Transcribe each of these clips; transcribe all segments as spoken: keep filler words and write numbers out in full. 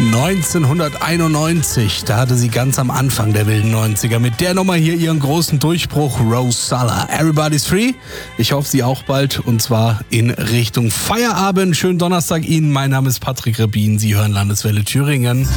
neunzehnhunderteinundneunzig, da hatte sie ganz am Anfang der wilden neunziger mit der Nummer hier ihren großen Durchbruch, Rose Sala. Everybody's Free. Ich hoffe, Sie auch bald, und zwar in Richtung Feierabend. Schönen Donnerstag Ihnen. Mein Name ist Patrick Rebin. Sie hören Landeswelle Thüringen.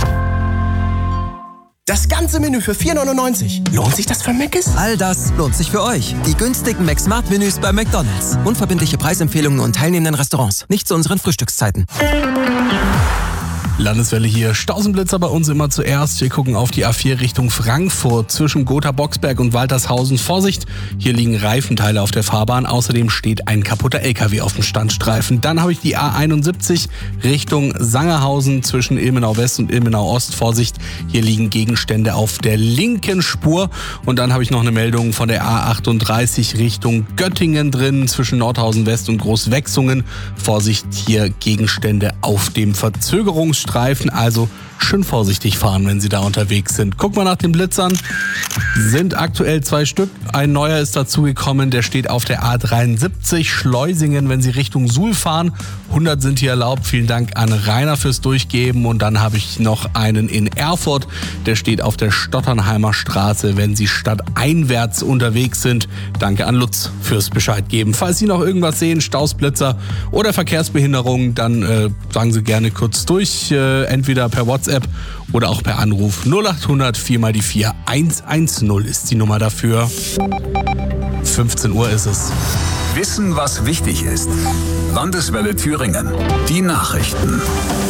Das ganze Menü für vier neunundneunzig. Lohnt sich das für Mc's? All das lohnt sich für euch. Die günstigen McSmart-Menüs bei McDonald's. Unverbindliche Preisempfehlungen und teilnehmenden Restaurants. Nicht zu unseren Frühstückszeiten. Landeswelle hier. Stausenblitzer bei uns immer zuerst. Wir gucken auf die A vier Richtung Frankfurt zwischen Gotha-Boxberg und Waltershausen. Vorsicht, hier liegen Reifenteile auf der Fahrbahn. Außerdem steht ein kaputter L K W auf dem Standstreifen. Dann habe ich die A einundsiebzig Richtung Sangerhausen zwischen Ilmenau West und Ilmenau Ost. Vorsicht, hier liegen Gegenstände auf der linken Spur. Und dann habe ich noch eine Meldung von der A achtunddreißig Richtung Göttingen drin zwischen Nordhausen West und Großwechsungen. Vorsicht, hier Gegenstände auf dem Verzögerungsstreifen. Streifen, also schön vorsichtig fahren, wenn Sie da unterwegs sind. Guck mal nach den Blitzern. Sind aktuell zwei Stück. Ein neuer ist dazugekommen, der steht auf der A dreiundsiebzig Schleusingen, wenn Sie Richtung Suhl fahren. hundert sind hier erlaubt. Vielen Dank an Rainer fürs Durchgeben. Und dann habe ich noch einen in Erfurt, der steht auf der Stotternheimer Straße, wenn Sie stadteinwärts unterwegs sind. Danke an Lutz fürs Bescheid geben. Falls Sie noch irgendwas sehen, Stausblitzer oder Verkehrsbehinderung, dann äh, sagen Sie gerne kurz durch, äh, entweder per WhatsApp oder auch per Anruf. null achthundert vier mal die vier eins eins null ist die Nummer dafür. fünfzehn Uhr ist es. Wissen, was wichtig ist. Landeswelle Thüringen. Die Nachrichten.